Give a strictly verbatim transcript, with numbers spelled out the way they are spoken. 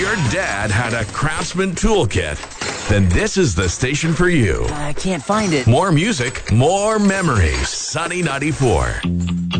your dad had a Craftsman toolkit, then this is the station for you. I can't find it. More music, more memories. Sunny ninety-four.